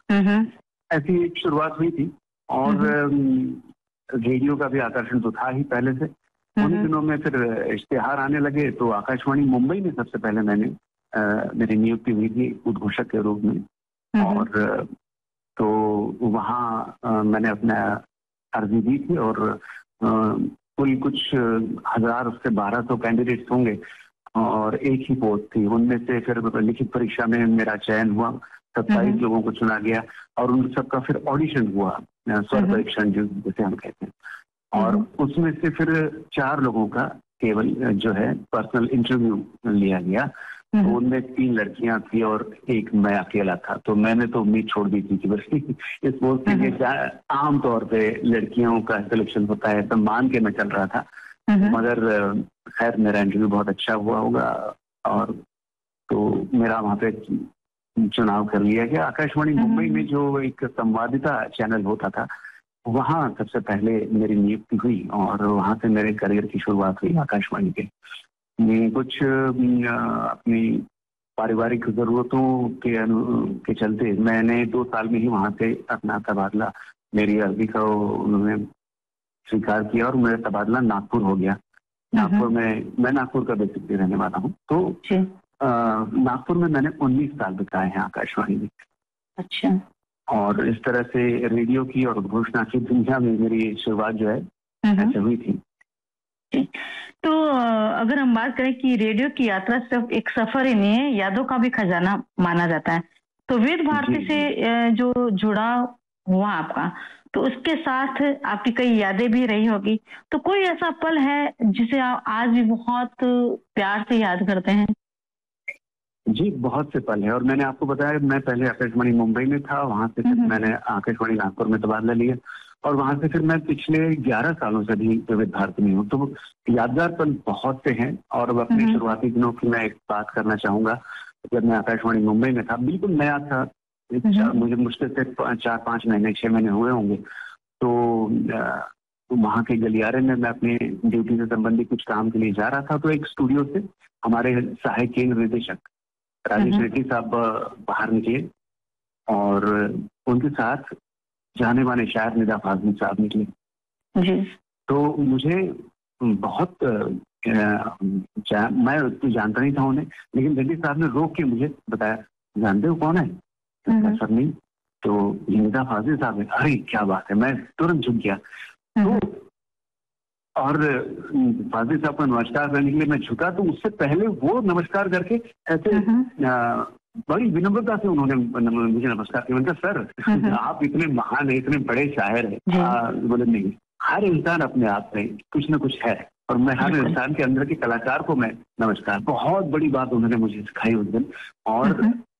ऐसी एक शुरुआत हुई थी और रेडियो का भी आकर्षण तो था ही पहले से। उन्हीं दिनों में फिर इश्तिहार आने लगे तो आकाशवाणी मुंबई में सबसे पहले मेरी नियुक्ति हुई थी उद्घोषक के रूप में और तो वहाँ मैंने अपना अर्जी दी थी और कुल कुछ 1000 उससे 1200 कैंडिडेट्स होंगे और एक ही पोस्ट थी। उनमें से फिर लिखित परीक्षा में मेरा चयन हुआ, 27 लोगों को चुना गया और उन सबका फिर ऑडिशन हुआ, स्वर परीक्षण जिसे हम कहते हैं। और उसमें से फिर 4 लोगों का केवल जो है पर्सनल इंटरव्यू लिया गया। तो उनमें 3 लड़कियां थी और एक मैं अकेला था। तो मैंने तो उम्मीद छोड़ दी थी कि बस इस पोस्ट के लिए आमतौर पे लड़कियों का सिलेक्शन होता है, तो मान के मैं चल रहा था। मगर खैर मेरा इंटरव्यू बहुत अच्छा हुआ होगा और तो मेरा वहाँ पे चुनाव कर लिया गया। आकाशवाणी मुंबई में जो एक संवादिता चैनल होता था वहाँ सबसे पहले मेरी नियुक्ति हुई और वहाँ से मेरे करियर की शुरुआत हुई आकाशवाणी के। कुछ अपनी पारिवारिक जरूरतों के चलते मैंने 2 साल में ही वहाँ से अपना तबादला, मेरी अर्जी का उन्होंने स्वीकार किया और मेरा तबादला नागपुर हो गया। नागपुर में, मैं नागपुर का बेसिकली रहने वाला हूँ, तो नागपुर में मैंने 19 साल बिताए हैं आकाशवाणी में। अच्छा। और इस तरह से रेडियो की और घोषणा की दुनिया में मेरी शुरुआत जो है ऐसे हुई थी। तो अगर हम बात करें कि रेडियो की यात्रा सिर्फ एक सफर ही नहीं है, यादों का भी खजाना माना जाता है। तो विविध भारती से जो जुड़ाव हुआ आपका, तो उसके साथ आपकी कई यादें भी रही होगी। तो कोई ऐसा पल है जिसे आप आज भी बहुत प्यार से याद करते हैं? जी, बहुत से पल है और मैंने आपको बताया मैं पहले आकाशवाणी मुंबई में था, वहाँ से फिर मैंने आकाशवाणी नागपुर में तबादला लिया और वहाँ से फिर मैं पिछले 11 सालों से भी विविध भारती में हूँ। तो यादगार पल बहुत से हैं और अब अपने शुरुआती दिनों की मैं एक बात करना चाहूँगा। जब मैं आकाशवाणी मुंबई में था, बिल्कुल नया था, मुझे मुश्किल से 4-5 महीने 6 महीने हुए होंगे। तो वहाँ के गलियारे में मैं अपनी ड्यूटी से संबंधित कुछ काम के लिए जा रहा था, तो एक स्टूडियो से हमारे सहायक केंद्र निदेशक राजेश रेड्डी साहब बाहर निकले और उनके साथ जाने माने शायर निदा फाजमी साहब निकले जी। तो मुझे बहुत मैं उसको जानता नहीं था उन्हें, लेकिन रेड्डी साहब ने रोक के मुझे बताया, जानते हो कौन है? सर नहीं। तो ये निदा फाजमी साहब है। अरे क्या बात है, मैं तुरंत झुक गया। तो और फाजिल साहब का नमस्कार करने के लिए मैं झुका, तो उससे पहले वो नमस्कार करके ऐसे बड़ी विनम्रता से उन्होंने मुझे नमस्कार किया। मैंने कहा सर आप इतने महान है, इतने बड़े शायर हैं। बोले नहीं, हर इंसान अपने आप में कुछ न कुछ है और मैं हर इंसान के अंदर के कलाकार को मैं नमस्कार। बहुत बड़ी बात उन्होंने मुझे सिखाई उस दिन। और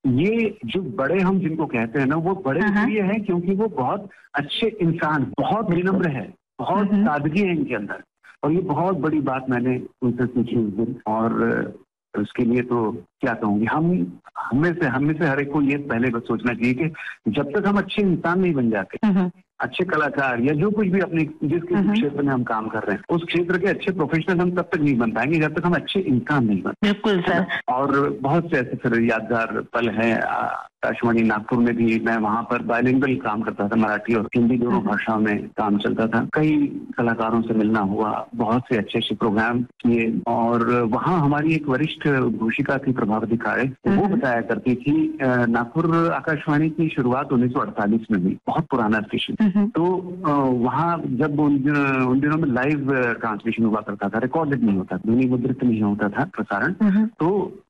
ये जो बड़े हम जिनको कहते हैं ना, वो बड़े इसलिए हैं क्योंकि वो बहुत अच्छे इंसान, बहुत विनम्र है, बहुत सादगी है इनके अंदर। और ये बहुत बड़ी बात मैंने उनसे सीखी उस दिन और उसके लिए तो क्या कहूँगी, हम में से हर एक को ये पहले बस सोचना चाहिए कि जब तक हम अच्छे इंसान नहीं बन जाते, अच्छे कलाकार या जो कुछ भी अपने जिस क्षेत्र में हम काम कर रहे हैं उस क्षेत्र के अच्छे प्रोफेशनल हम तब तक नहीं बन पाएंगे जब तक हम अच्छे इंसान नहीं बनते। बिल्कुल सर। और बहुत से ऐसे फिर यादगार पल हैं। आकाशवाणी नागपुर में भी मैं वहाँ पर बायलिंगुअल काम करता था, मराठी और हिंदी दोनों भाषाओं में काम चलता था। कई कलाकारों से मिलना हुआ, बहुत से अच्छे अच्छे प्रोग्राम किए और वहाँ हमारी एक वरिष्ठ घोषिका थी प्रभावती खाड़े, वो बताया करती थी नागपुर आकाशवाणी की शुरुआत 1948 में हुई, बहुत पुराना स्टेशन। तो वहाँ जब उन दिनों में लाइव ट्रांसमिशन हुआ करता था, रिकॉर्डेड नहीं होता, ध्वनि मुद्रित नहीं होता था प्रसारण। तो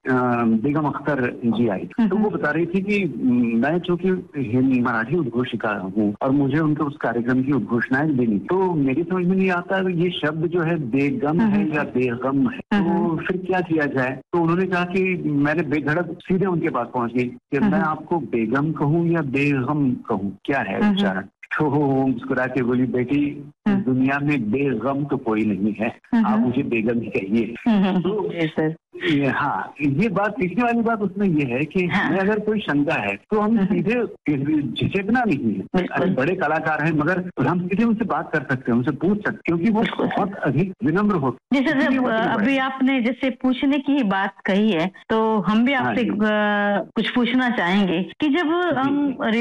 बेगम अख्तर जी आई, तो वो बता रही थी कि मैं चूंकि मराठी उद्घोषिका हूँ और मुझे उनके उस कार्यक्रम की उद्घोषणाएं देनी, तो मेरी समझ में नहीं आता ये शब्द जो है बेगम है या बेगम है, तो फिर क्या किया जाए। तो उन्होंने कहा कि मैंने बेधड़क सीधे उनके पास पहुंच गई कि मैं आपको बेगम कहूँ या बेगम कहूँ, क्या है उच्चारण। तो मुस्कुरा के बोली, बेटी दुनिया में बेगम तो कोई नहीं है, आप मुझे बेगम ही कहिए। तो हाँ, ये बात सीखने वाली बात उसमें ये है कि हमें अगर कोई शंका है तो हम सीधे झिझकना नहीं है। अरे बड़े कलाकार हैं मगर हम सीधे उनसे बात कर सकते हैं, उनसे पूछ सकते हैं क्योंकि वो बहुत अधिक विनम्र होते हैं। जैसे अभी आपने जैसे पूछने की ही बात कही है, तो हम भी आपसे कुछ पूछना चाहेंगे कि जब हम